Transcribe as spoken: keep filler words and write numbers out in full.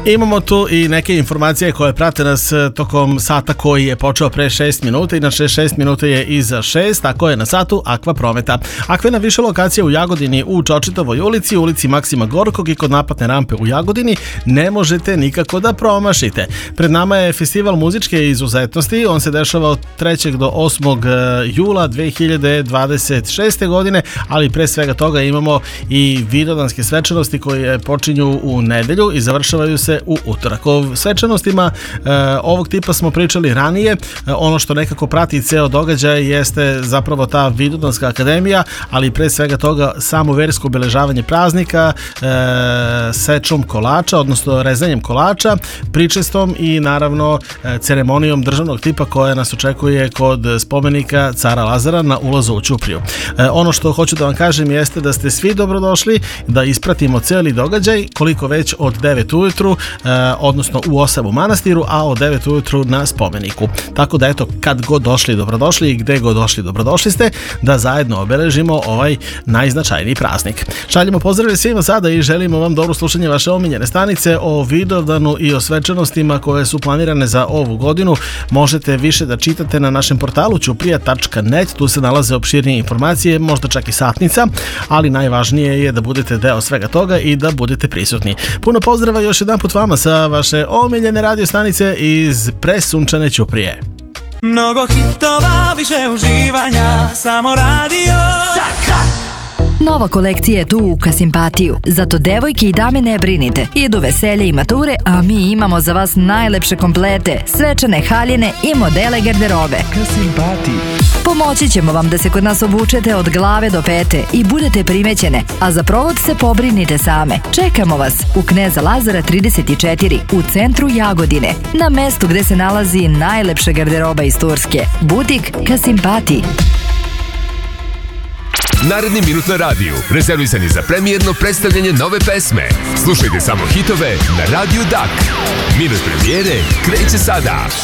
Imamo tu i neke informacije koje prate nas tokom sata koji je počeo pre šest minuta. Inače šest minuta je iza šest, tako je na satu Akva Prometa. Akva je na više lokacija u Jagodini, u Čočitovoj ulici, ulici Maksima Gorkog i kod naplatne rampe u Jagodini. Ne možete nikako da promašite. Pred nama je festival muzičke izuzetnosti. On se dešava od trećeg do osmog jula dve hiljade dvadeset šeste godine, ali pre svega toga imamo i vidovdanske svečanosti koje počinju u nedelju i završavaju se u utorak. O svečanostima e, ovog tipa smo pričali ranije. E, ono što nekako prati ceo događaj jeste zapravo ta Vidovdanska akademija, ali pre svega toga samo versko obeležavanje praznika, e, sečom kolača, odnosno rezanjem kolača, pričestom i naravno e, ceremonijom državnog tipa koja nas očekuje kod spomenika Cara Lazara na ulazu u Ćupriju. E, ono što hoću da vam kažem jeste da ste svi dobrodošli, da ispratimo cijeli događaj, koliko već od devet ujutru, e, odnosno u osam u manastiru, a od devet ujutru na spomeniku. Tako da eto, kad god došli dobrodošli i gde god došli dobrodošli ste, da zajedno obeležimo ovaj najznačajniji praznik. Šaljemo pozdrave svima sada i želimo vam dobro slušanje vaše omiljene stanice. O Vidovdanu i o svečanostima koje su planirane za ovu godinu možete više da čitate na našem portalu ćuprija tačka net. Tu se nalaze opširnije informacije, možda čak i satnica, ali najvažnije je da budete deo svega toga i da budete prisutni. Puno pozdrava još jedan put vama sa vaše omiljene radio stanice iz presunčane Ćuprije. Mnogo hitova, više uživanja, samo radio Taka. Nova kolekcija je tu u Kasimpatiju, zato devojke i dame ne brinite. Idu veselje i mature, a mi imamo za vas najlepše komplete, svečane haljine i modele garderobe. Kasimpati. Pomoći ćemo vam da se kod nas obučete od glave do pete i budete primećene, a za provod se pobrinite same. Čekamo vas u Kneza Lazara trideset četiri u centru Jagodine, na mestu gde se nalazi najlepša garderoba iz Turske. Butik Kasimpati. Naredni minut na radiju rezervisan je za premijerno predstavljanje nove pesme. Slušajte samo hitove na Radiju Dak. Minut premijere kreće sada.